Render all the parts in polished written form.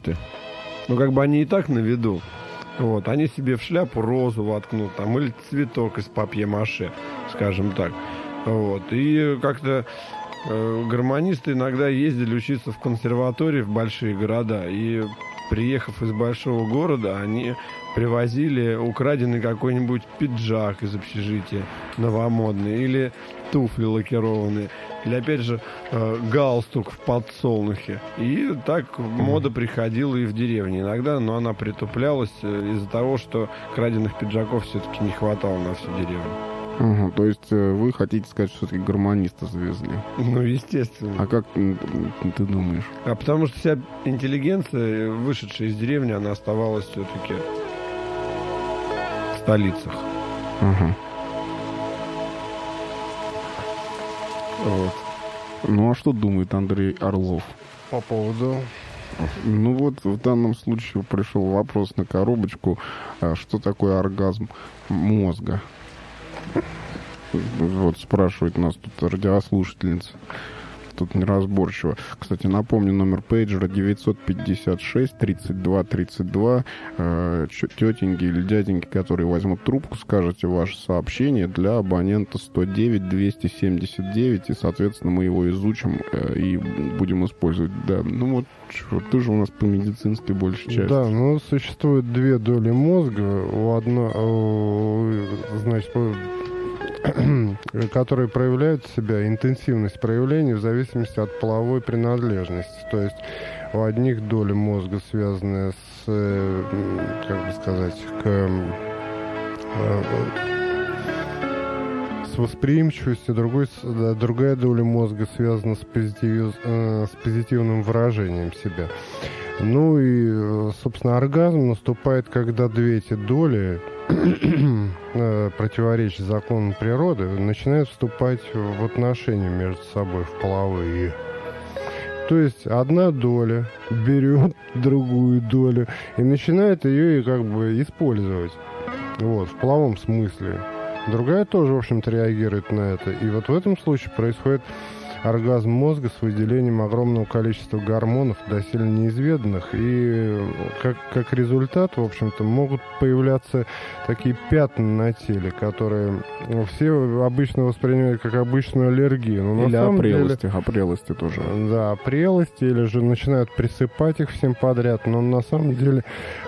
гармонисты. Ну, как бы они и так на виду. Вот, они себе в шляпу розу воткнут, там, или цветок из папье-маше, скажем так. Вот, и как-то гармонисты иногда ездили учиться в консерватории в большие города, и, приехав из большого города, они привозили украденный какой-нибудь пиджак из общежития новомодный, или туфли лакированные, или, опять же, галстук в подсолнухе. И так мода приходила и в деревне иногда, но она притуплялась из-за того, что краденых пиджаков все-таки не хватало на всю деревню. То есть вы хотите сказать, что все-таки гармониста завезли? Ну, естественно. А как ты думаешь? А потому что вся интеллигенция, вышедшая из деревни, она оставалась все-таки в столицах. Вот. Ну, а что думает Андрей Орлов? По поводу... Ну вот в данном случае пришел вопрос на коробочку, что такое оргазм мозга? Вот спрашивает нас тут радиослушательница. Тут неразборчиво. Кстати, напомню, номер пейджера 956-32-32. Тетеньки или дяденьки, которые возьмут трубку, скажете ваше сообщение для абонента 109-279, и, соответственно, мы его изучим и будем использовать. Да, ну вот, ты же у нас по медицинской большей части. Да, ну, существует две доли мозга. Значит, которые проявляют себя, интенсивность проявления в зависимости от половой принадлежности. То есть у одних доля мозга связанная с, как бы сказать, с восприимчивостью, другая доля мозга связана с позитивным выражением себя. Ну и, собственно, оргазм наступает, когда две эти доли, противоречия законам природы, начинают вступать в отношения между собой, в половые. То есть одна доля берет другую долю и начинает ее как бы использовать. Вот, в половом смысле. Другая тоже, в общем-то, реагирует на это. И вот в этом случае происходит оргазм мозга с выделением огромного количества гормонов, доселе неизведанных. И как результат, в общем-то, могут появляться такие пятна на теле, которые все обычно воспринимают как обычную аллергию. Но или на самом опрелости, деле, опрелости тоже. Да, опрелости, или же начинают присыпать их всем подряд. Но на самом деле...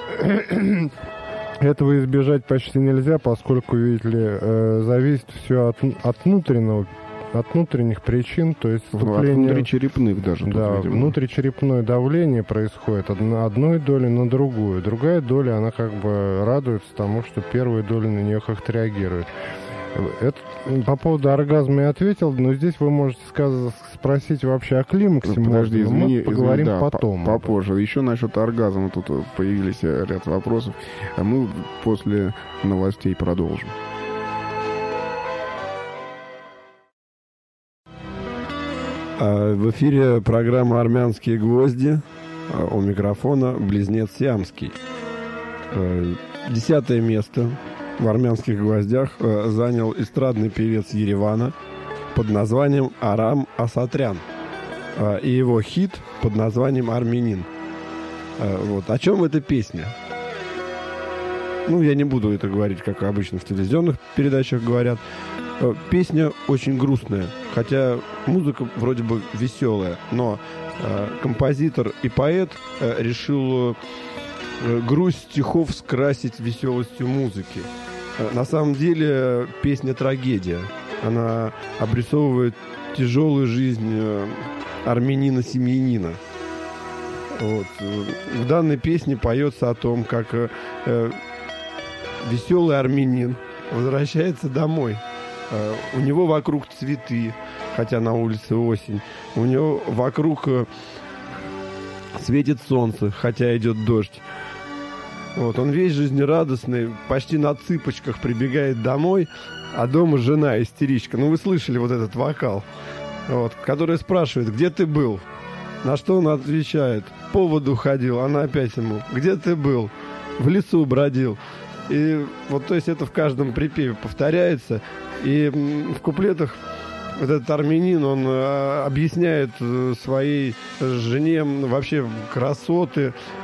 Этого избежать почти нельзя, поскольку, видите ли, зависит все от внутренних причин, то есть вступление... От внутричерепных даже. Да, тут, внутричерепное давление происходит одной доли на другую. Другая доля, она как бы радуется тому, что первая доля на нее как-то реагирует. Это, по поводу оргазма я ответил, но здесь вы можете спросить вообще о климаксе. Подожди, извини, мы поговорим да, потом. Попозже. Еще насчет оргазма тут появились ряд вопросов. А мы после новостей продолжим. В эфире программа «Армянские гвозди». У микрофона близнец Сиамский. 10-е место в «Армянских гвоздях» занял эстрадный певец Еревана под названием Арам Асатрян и его хит под названием «Армянин». Вот. О чем эта песня? Ну, я не буду это говорить, как обычно в телевизионных передачах говорят. Песня очень грустная, хотя музыка вроде бы веселая, но композитор и поэт решил грусть стихов скрасить веселостью музыки. На самом деле песня трагедия. Она обрисовывает тяжелую жизнь армянина-семьянина. Вот. В данной песне поется о том, как веселый армянин возвращается домой. У него вокруг цветы, хотя на улице осень. У него вокруг светит солнце, хотя идет дождь. Вот, он весь жизнерадостный, почти на цыпочках прибегает домой, а дома жена истеричка. Ну, вы слышали вот этот вокал, вот, которая спрашивает, где ты был? На что он отвечает, по воду ходил. Она опять ему, где ты был? В лесу бродил. И вот, то есть, это в каждом припеве повторяется. И в куплетах вот этот армянин, он объясняет своей жене вообще красоты